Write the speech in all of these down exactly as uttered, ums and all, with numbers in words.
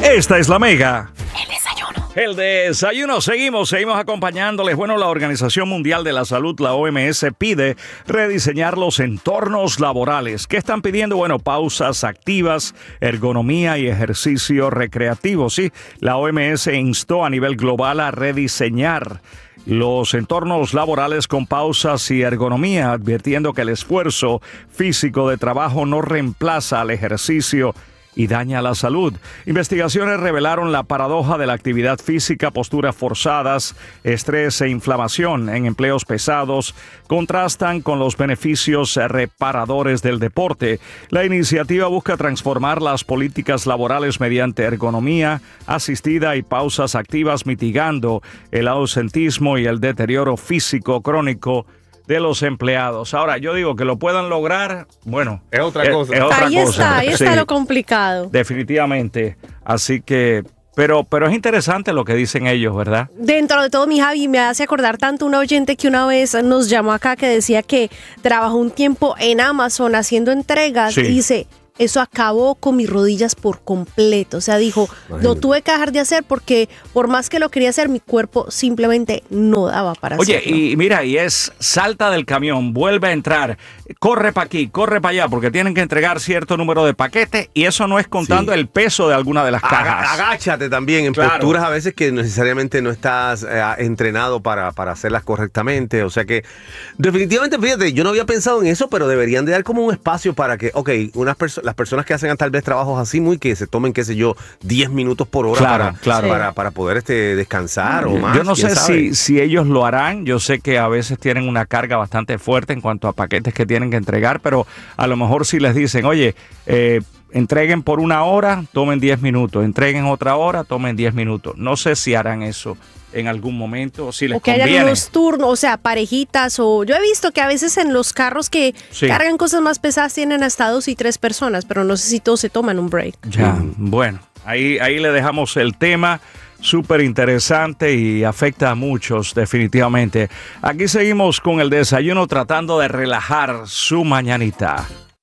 Esta es la Mega. El desayuno. El desayuno. Seguimos, seguimos acompañándoles. Bueno, la Organización Mundial de la Salud, la O M S, pide rediseñar los entornos laborales. ¿Qué están pidiendo? Bueno, pausas activas, ergonomía y ejercicio recreativo. Sí, la O M S instó a nivel global a rediseñar los entornos laborales con pausas y ergonomía, advirtiendo que el esfuerzo físico de trabajo no reemplaza al ejercicio y daña la salud. Investigaciones revelaron la paradoja de la actividad física, posturas forzadas, estrés e inflamación en empleos pesados contrastan con los beneficios reparadores del deporte. La iniciativa busca transformar las políticas laborales mediante ergonomía asistida y pausas activas, mitigando el ausentismo y el deterioro físico crónico de los empleados. Ahora, yo digo que lo puedan lograr, bueno, es otra es, cosa. Es otra ahí cosa. está, ahí está Sí, lo complicado. definitivamente. Así que, pero, pero es interesante lo que dicen ellos, ¿verdad? Dentro de todo, mi Javi, me hace acordar tanto una oyente que una vez nos llamó acá que decía que trabajó un tiempo en Amazon haciendo entregas Sí. y dice, eso acabó con mis rodillas por completo. O sea, dijo, lo tuve que dejar de hacer porque por más que lo quería hacer, mi cuerpo simplemente no daba para Oye, hacerlo. y mira, y es salta del camión, vuelve a entrar, corre para aquí, corre para allá, porque tienen que entregar cierto número de paquetes y eso no es contando Sí. el peso de alguna de las Aga- cajas. agáchate también en Claro. posturas a veces que necesariamente no estás eh, entrenado para, para hacerlas correctamente. O sea que definitivamente, fíjate, yo no había pensado en eso, pero deberían de dar como un espacio para que, ok, unas perso- las personas que hacen tal vez trabajos así muy que se tomen, qué sé yo, diez minutos por hora Claro, para, claro. para, para poder este, descansar o más. Yo no quién sé sabe. si, si ellos lo harán. Yo sé que a veces tienen una carga bastante fuerte en cuanto a paquetes que tienen que entregar, pero a lo mejor si les dicen, oye, eh, entreguen por una hora, tomen diez minutos, entreguen otra hora, tomen diez minutos. No sé si harán eso en algún momento o si les O que hayan conviene. unos turnos, o sea, parejitas, o yo he visto que a veces en los carros que Sí. cargan cosas más pesadas tienen hasta dos y tres personas, pero no sé si todos se toman un break. Ya, bueno, ahí, ahí le dejamos el tema. Súper interesante y afecta a muchos definitivamente. Aquí seguimos con el desayuno tratando de relajar su mañanita.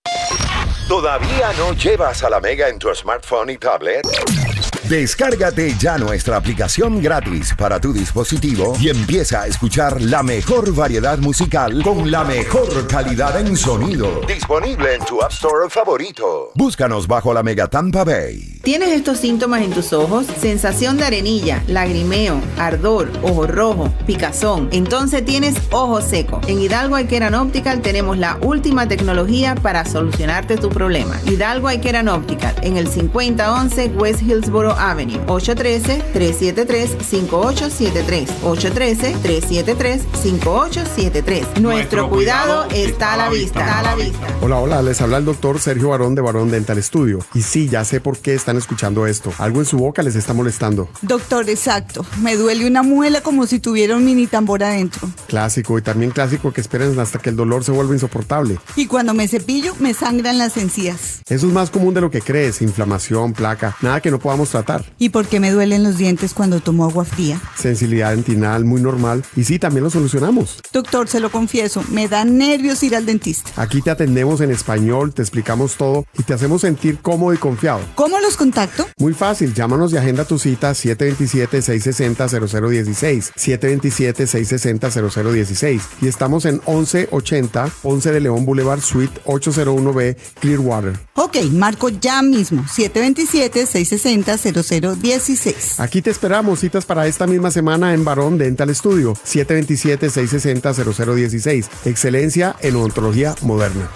¿Todavía no llevas a la Mega en tu smartphone y tablet? Descárgate ya nuestra aplicación gratis para tu dispositivo y empieza a escuchar la mejor variedad musical con la mejor calidad en sonido. Disponible en tu App Store favorito. Búscanos bajo la Mega Tampa Bay. ¿Tienes estos síntomas en tus ojos? Sensación de arenilla, lagrimeo, ardor, ojo rojo, picazón. Entonces tienes ojo seco. En Hidalgo Eye Care and Optical tenemos la última tecnología para solucionarte tu problema. Hidalgo Eye Care and Optical en el cincuenta once West Hillsboro Avenue. ocho uno tres, tres siete tres, cinco ocho siete tres. ocho uno tres, tres siete tres, cinco ocho siete tres. Nuestro cuidado está a la vista. Está a la vista. Hola, hola, les habla el doctor Sergio Barón de Barón Dental Studio. Y sí, ya sé por qué están escuchando esto. Algo en su boca les está molestando. Doctor, exacto. Me duele una muela como si tuviera un mini tambor adentro. Clásico, y también clásico que esperen hasta que el dolor se vuelva insoportable. Y cuando me cepillo, me sangran las encías. Eso es más común de lo que crees, inflamación, placa, nada que no podamos tratar. ¿Y por qué me duelen los dientes cuando tomo agua fría? Sensibilidad dentinal muy normal y sí, también lo solucionamos. Doctor, se lo confieso, me da nervios ir al dentista. Aquí te atendemos en español, te explicamos todo y te hacemos sentir cómodo y confiado. ¿Cómo los contacto? Muy fácil, llámanos y agenda tu cita siete dos siete, seis seis cero, cero cero uno seis, siete dos siete, seis seis cero, cero cero uno seis y estamos en once ochenta, once de León Boulevard, Suite ochocientos uno B, Clearwater. Ok, marco ya mismo, siete dos siete, seis seis cero, cero cero uno seis. Aquí te esperamos, citas para esta misma semana en Barón Dental Studio, siete dos siete, seis seis cero, cero cero uno seis. Excelencia en odontología moderna.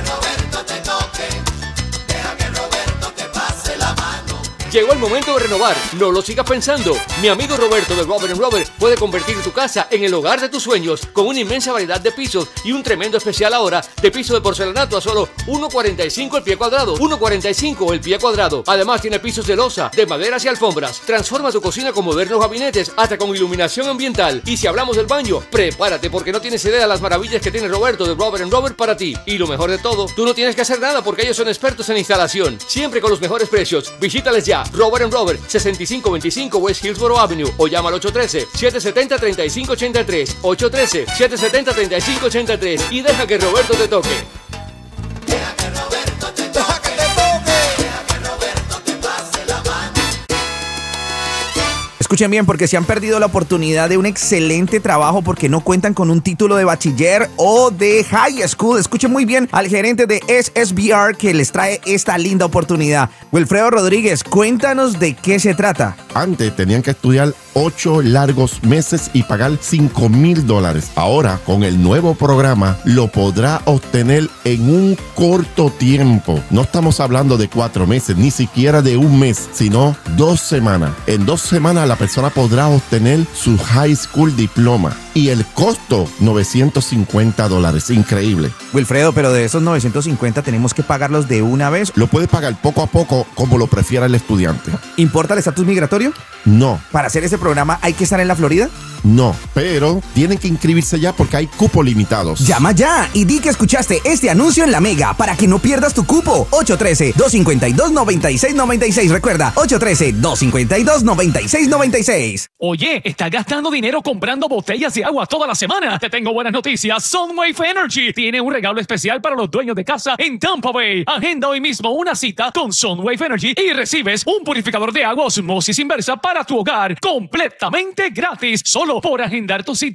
Llegó el momento de renovar, no lo sigas pensando. Mi amigo Roberto de Robert and Robert puede convertir tu casa en el hogar de tus sueños con una inmensa variedad de pisos y un tremendo especial ahora de piso de porcelanato a solo uno cuarenta y cinco el pie cuadrado. uno cuarenta y cinco el pie cuadrado. Además tiene pisos de losa, de maderas y alfombras. Transforma tu cocina con modernos gabinetes hasta con iluminación ambiental. Y si hablamos del baño, prepárate porque no tienes idea de las maravillas que tiene Roberto de Robert and Robert para ti. Y lo mejor de todo, tú no tienes que hacer nada porque ellos son expertos en instalación. Siempre con los mejores precios. Visítales ya. Robert and Robert, sesenta y cinco veinticinco West Hillsboro Avenue o llama al ocho uno tres, siete siete cero, tres cinco ocho tres, ocho uno tres, siete siete cero, tres cinco ocho tres y deja que Roberto te toque. Deja que Roberto te toque. Deja que Roberto te pase la mano. Escuchen bien, porque se han perdido la oportunidad de un excelente trabajo porque no cuentan con un título de bachiller o de high school. Escuchen muy bien al gerente de S S B R que les trae esta linda oportunidad. Wilfredo Rodríguez, cuéntanos de qué se trata. Antes tenían que estudiar ocho largos meses y pagar cinco mil dólares. Ahora, con el nuevo programa, lo podrá obtener en un corto tiempo. No estamos hablando de cuatro meses, ni siquiera de un mes, sino dos semanas. En dos semanas la persona podrá obtener su high school diploma. Y el costo, novecientos cincuenta dólares. Increíble. Wilfredo, pero de esos novecientos cincuenta tenemos que pagarlos de una vez. Lo puede pagar poco a poco, como lo prefiera el estudiante. ¿Importa el estatus migratorio? No. ¿Para hacer ese programa hay que estar en la Florida? No, pero tienen que inscribirse ya porque hay cupos limitados. Llama ya y di que escuchaste este anuncio en La Mega para que no pierdas tu cupo. ocho uno tres, dos cinco dos, nueve seis nueve seis. Recuerda, ocho uno tres, dos cinco dos, nueve seis nueve seis. Oye, ¿estás gastando dinero comprando botellas de agua toda la semana? Te tengo buenas noticias. Sunwave Energy tiene un regalo especial para los dueños de casa en Tampa Bay. Agenda hoy mismo una cita con Sunwave Energy y recibes un purificador de agua osmosis inversa para tu hogar completamente gratis. Solo por agendar tu cita